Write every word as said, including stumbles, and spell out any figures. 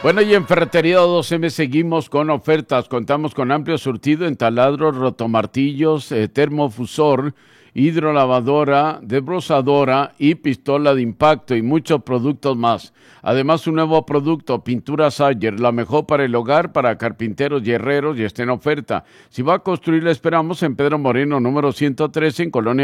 Bueno, y en Ferretería dos eme seguimos con ofertas. Contamos con amplio surtido en taladros, rotomartillos, eh, termofusor, hidrolavadora, desbrozadora y pistola de impacto y muchos productos más. Además, un nuevo producto, pintura Sayer, la mejor para el hogar, para carpinteros y herreros y está en oferta. Si va a construir, le esperamos en Pedro Moreno, número ciento trece, en Colonia